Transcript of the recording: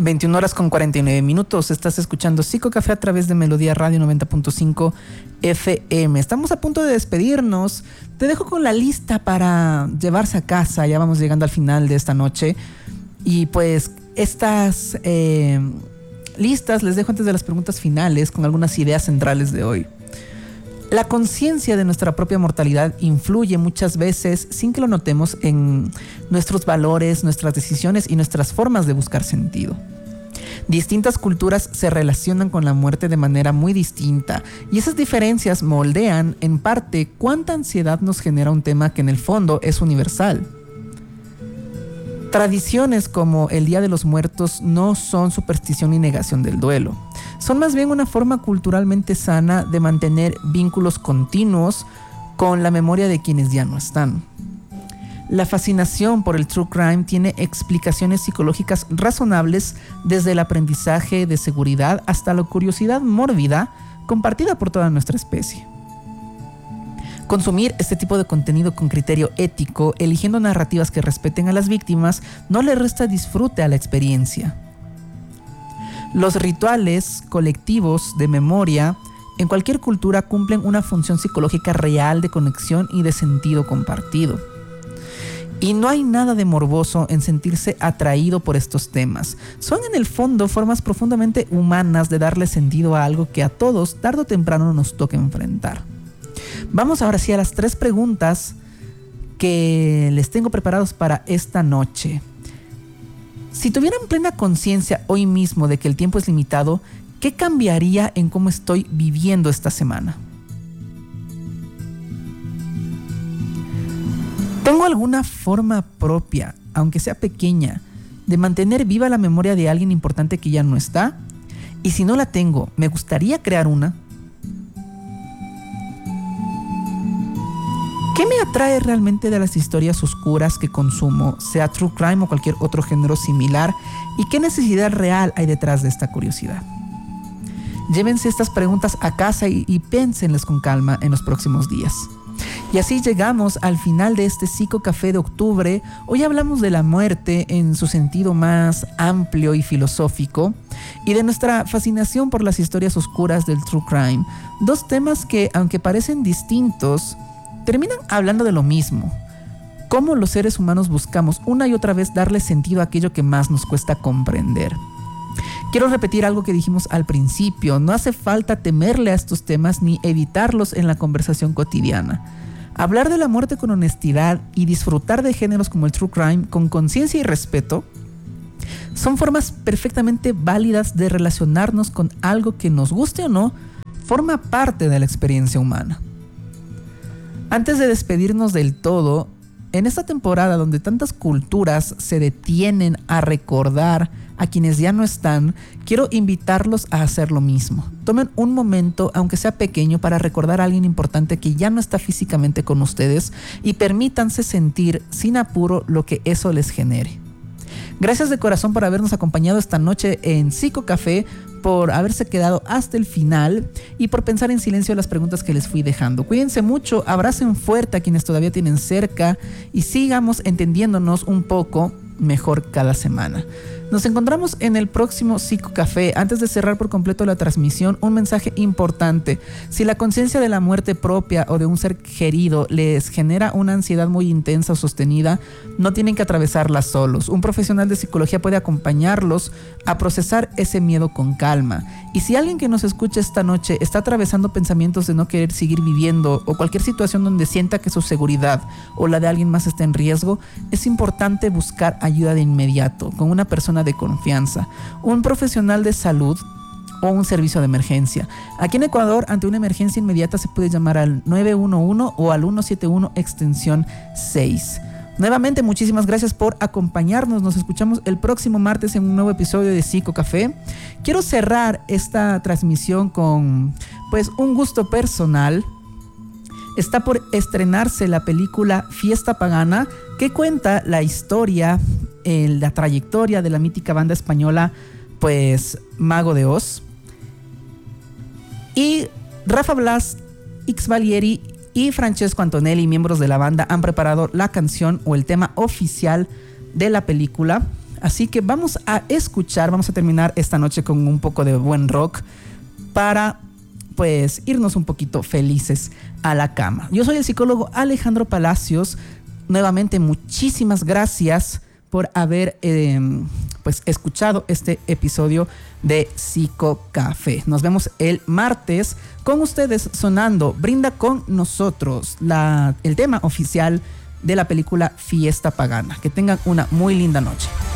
21 horas con 49 minutos. Estás escuchando Psico Café a través de Melodía Radio 90.5 FM. Estamos a punto de despedirnos. Te dejo con la lista para llevarse a casa. Ya vamos llegando al final de esta noche. Y pues estas listas les dejo antes de las preguntas finales con algunas ideas centrales de hoy. La conciencia de nuestra propia mortalidad influye muchas veces, sin que lo notemos, en nuestros valores, nuestras decisiones y nuestras formas de buscar sentido. Distintas culturas se relacionan con la muerte de manera muy distinta y esas diferencias moldean, en parte, cuánta ansiedad nos genera un tema que en el fondo es universal. Tradiciones como el Día de los Muertos no son superstición ni negación del duelo. Son más bien una forma culturalmente sana de mantener vínculos continuos con la memoria de quienes ya no están. La fascinación por el true crime tiene explicaciones psicológicas razonables, desde el aprendizaje de seguridad hasta la curiosidad mórbida compartida por toda nuestra especie. Consumir este tipo de contenido con criterio ético, eligiendo narrativas que respeten a las víctimas, no le resta disfrute a la experiencia. Los rituales colectivos de memoria en cualquier cultura cumplen una función psicológica real de conexión y de sentido compartido. Y no hay nada de morboso en sentirse atraído por estos temas. Son en el fondo formas profundamente humanas de darle sentido a algo que a todos tarde o temprano nos toca enfrentar. Vamos ahora sí a las 3 preguntas que les tengo preparados para esta noche. Si tuvieran plena conciencia hoy mismo de que el tiempo es limitado, ¿qué cambiaría en cómo estoy viviendo esta semana? ¿Tengo alguna forma propia, aunque sea pequeña, de mantener viva la memoria de alguien importante que ya no está? Y si no la tengo, ¿me gustaría crear una? ¿Qué me atrae realmente de las historias oscuras que consumo, sea true crime o cualquier otro género similar? ¿Y qué necesidad real hay detrás de esta curiosidad? Llévense estas preguntas a casa y pénsenlas con calma en los próximos días. Y así llegamos al final de este Psico Café de octubre. Hoy hablamos de la muerte en su sentido más amplio y filosófico y de nuestra fascinación por las historias oscuras del true crime. 2 temas que, aunque parecen distintos, terminan hablando de lo mismo. Cómo los seres humanos buscamos una y otra vez darle sentido a aquello que más nos cuesta comprender. Quiero repetir algo que dijimos al principio. No hace falta temerle a estos temas ni evitarlos en la conversación cotidiana. Hablar de la muerte con honestidad y disfrutar de géneros como el true crime con conciencia y respeto son formas perfectamente válidas de relacionarnos con algo que, nos guste o no, forma parte de la experiencia humana. Antes de despedirnos del todo, en esta temporada donde tantas culturas se detienen a recordar a quienes ya no están, quiero invitarlos a hacer lo mismo. Tomen un momento, aunque sea pequeño, para recordar a alguien importante que ya no está físicamente con ustedes y permítanse sentir sin apuro lo que eso les genere. Gracias de corazón por habernos acompañado esta noche en Psico Café, por haberse quedado hasta el final y por pensar en silencio las preguntas que les fui dejando. Cuídense mucho, abracen fuerte a quienes todavía tienen cerca y sigamos entendiéndonos un poco mejor cada semana. Nos encontramos en el próximo Psico Café. Antes de cerrar por completo la transmisión, un mensaje importante. Si la conciencia de la muerte propia o de un ser querido les genera una ansiedad muy intensa o sostenida, no tienen que atravesarla solos. Un profesional de psicología puede acompañarlos a procesar ese miedo con calma. Y si alguien que nos escucha esta noche está atravesando pensamientos de no querer seguir viviendo o cualquier situación donde sienta que su seguridad o la de alguien más está en riesgo, es importante buscar ayuda de inmediato con una persona de confianza, un profesional de salud o un servicio de emergencia. Aquí en Ecuador, ante una emergencia inmediata se puede llamar al 911 o al 171 extensión 6. Nuevamente, muchísimas gracias por acompañarnos. Nos escuchamos el próximo martes en un nuevo episodio de Psico Café. Quiero cerrar esta transmisión con un gusto personal. Está por estrenarse la película Fiesta Pagana, que cuenta la historia, la trayectoria de la mítica banda española, Mago de Oz. Y Rafa Blas, X Valieri y Francesco Antonelli, miembros de la banda, han preparado la canción o el tema oficial de la película. Así que vamos a terminar esta noche con un poco de buen rock para pues irnos un poquito felices a la cama. Yo soy el psicólogo Alejandro Palacios. Nuevamente, muchísimas gracias por haber pues escuchado este episodio de Psicocafé. Nos vemos el martes con ustedes sonando Brinda con nosotros, el tema oficial de la película Fiesta Pagana. Que tengan una muy linda noche.